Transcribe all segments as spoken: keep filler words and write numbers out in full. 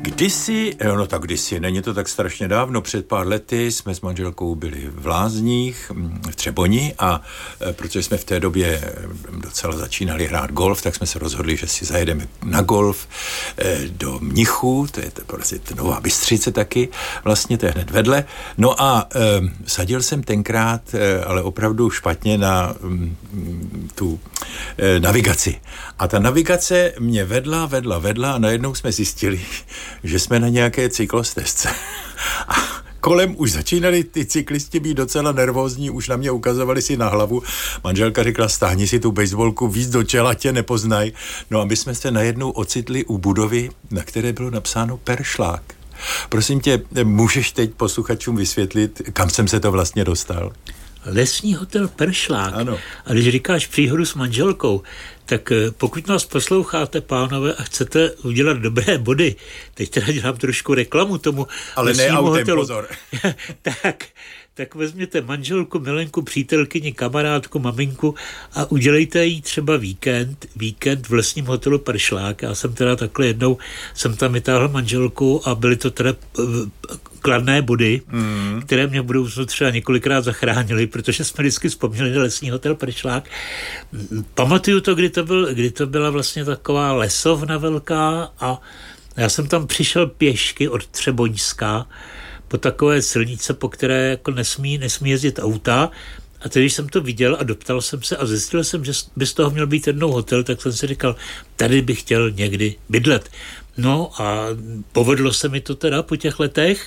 Kdysi, no tak kdysi, není to tak strašně dávno, před pár lety jsme s manželkou byli v Lázních, v Třeboni a protože jsme v té době docela začínali hrát golf, tak jsme se rozhodli, že si zajedeme na golf do Mnichu, to je prostě Nová Bystřice taky, vlastně to je hned vedle. No a e, sadil jsem tenkrát, e, ale opravdu špatně na m, tu e, navigaci. A ta navigace mě vedla, vedla, vedla a najednou jsme zjistili, že jsme na nějaké cyklostezce. A kolem už začínali ty cyklisti být docela nervózní, už na mě ukazovali si na hlavu. Manželka řekla, stáhni si tu baseballku víc do čela, tě nepoznaj. No a my jsme se najednou ocitli u budovy, na které bylo napsáno Peršlák. Prosím tě, můžeš teď posluchačům vysvětlit, kam jsem se to vlastně dostal? Lesní hotel Peršlák. Ano. A když říkáš příhodu s manželkou, tak pokud nás posloucháte, pánové, a chcete udělat dobré body, teď teda dělám trošku reklamu tomu ale ne autem, hotelu. Pozor. tak, tak vezměte manželku, milenku, přítelkyni, kamarádku, maminku a udělejte jí třeba víkend, víkend v lesním hotelu Peršlák. Já jsem teda takhle jednou, jsem tam vytáhl manželku a byly to teda kladné body, mm. které mě v budoucnu třeba několikrát zachránily, protože jsme vždycky vzpomněli na lesní hotel Peršlák. Pamatuju to, kdy to, byl, kdy to byla vlastně taková lesovna velká a já jsem tam přišel pěšky od Třeboňska po takové silnice, po které jako nesmí, nesmí jezdit auta. A teď, když jsem to viděl a doptal jsem se a zjistil jsem, že by z toho měl být jednou hotel, tak jsem si říkal, tady bych chtěl někdy bydlet. No a povedlo se mi to teda po těch letech.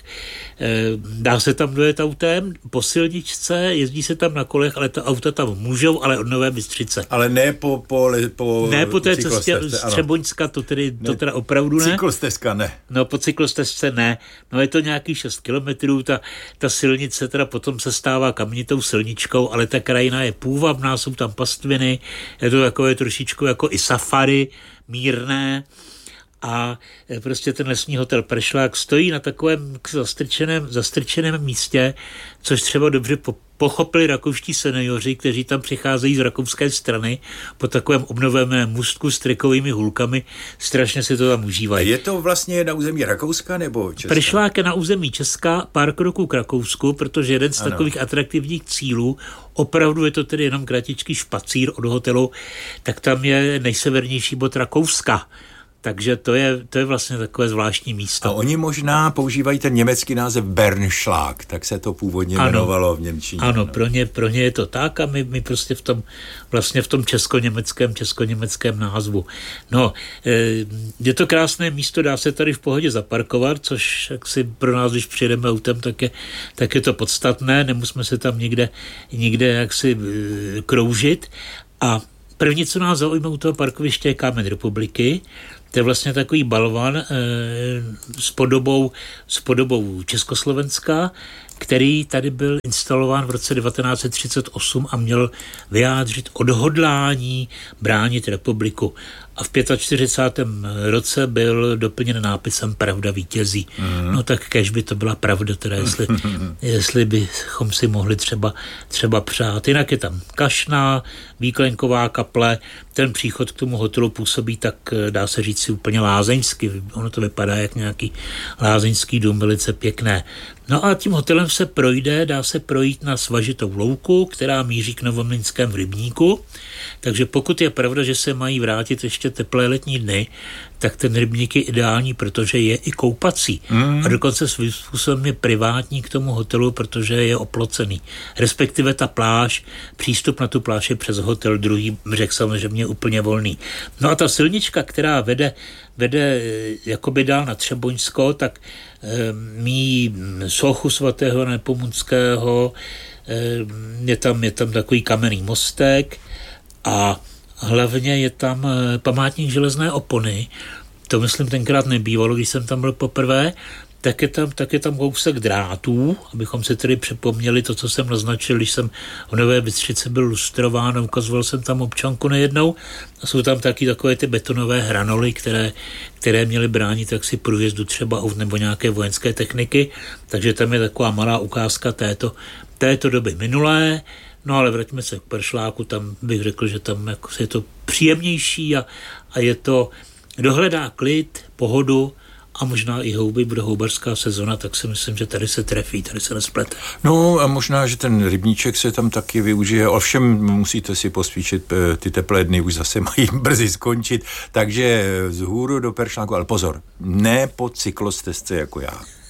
Dá se tam dojet autem po silničce, jezdí se tam na kolech, ale ta auta tam můžou, ale od Nové Bystřice. Ale ne po po, po Ne po té cestě z Třeboňska, to, tedy, to teda opravdu ne. Cyklostezka ne. No po cyklostezce ne. No je to nějakých šest kilometrů, ta, ta silnice teda potom se stává kamenitou silničkou, ale ta krajina je půvabná, jsou tam pastviny, je to takové trošičku jako i safari, mírné. A prostě ten lesní hotel Peršlák stojí na takovém zastrčeném, zastrčeném místě, což třeba dobře po, pochopili rakouští seniori, kteří tam přicházejí z rakouské strany po takovém obnoveném můstku s trikovými hůlkami. Strašně si to tam užívají. Je to vlastně na území Rakouska nebo Česka? Peršlák je na území Česka, pár kroků k Rakousku, protože jeden z ano. takových atraktivních cílů, opravdu je to tedy jenom kratičký špacír od hotelu, tak tam je nejsevernější bod Rakouska. Takže to je, to je vlastně takové zvláštní místo. A oni možná používají ten německý název Bernschlag, tak se to původně ano, jmenovalo v němčině. Ano, ano. Pro, ně, pro ně je to tak a my, my prostě v tom, vlastně v tom česko-německém, česko-německém názvu. No, je to krásné místo, dá se tady v pohodě zaparkovat, což jak si pro nás, když přijedeme autem, tak je, tak je to podstatné, nemusíme se tam nikde, nikde jaksi kroužit. A první, co nás zaujme u toho parkoviště, je Kámen republiky. To je vlastně takový balvan e, s podobou, s podobou Československa, který tady byl instalován v roce devatenáct set třicet osm a měl vyjádřit odhodlání bránit republiku. A v čtyřicátém pátém roce byl doplněn nápisem Pravda vítězí. Mm. No tak kéž by to byla pravda, teda jestli, jestli bychom si mohli třeba, třeba přát. Jinak je tam kašna, výklenková kaple, ten příchod k tomu hotelu působí tak, dá se říct si úplně lázeňsky. Ono to vypadá jak nějaký lázeňský dům, velice pěkné. No a tím hotelem se projde, dá se projít na svažitou louku, která míří k Novomlýnskému rybníku. Takže pokud je pravda, že se mají vrátit ještě teplé letní dny, tak ten rybník je ideální, protože je i koupací. Mm. A dokonce svým způsobem je privátní k tomu hotelu, protože je oplocený. Respektive ta pláž, přístup na tu pláž je přes hotel, druhý břeh samozřejmě úplně volný. No a ta silnička, která vede, vede jakoby dál na Třeboňsko, tak e, míjí sochu svatého Nepomuckého, e, je tam, je tam takový kamenný mostek a hlavně je tam památník železné opony. To myslím tenkrát nebývalo, když jsem tam byl poprvé. Tak je tam, tak je tam kousek drátů, abychom si tedy připomněli to, co jsem naznačil, když jsem v Nové Bystřici byl lustrován a ukazoval jsem tam občanku nejednou. A jsou tam taky takové ty betonové hranoly, které, které měly bránit jaksi průjezdu třeba aut nebo nějaké vojenské techniky. Takže tam je taková malá ukázka této, této doby minulé. No ale vraťme se k Peršláku, tam bych řekl, že tam jako je to příjemnější a, a je to, dohledá klid, pohodu a možná i houby, bude houbařská sezona, tak si myslím, že tady se trefí, tady se nesplete. No a možná, že ten rybníček se tam taky využije, ovšem musíte si pospíšit, ty teplé dny už zase mají brzy skončit, takže z hůru do peršláku, ale pozor, ne po cyklostezce jako já.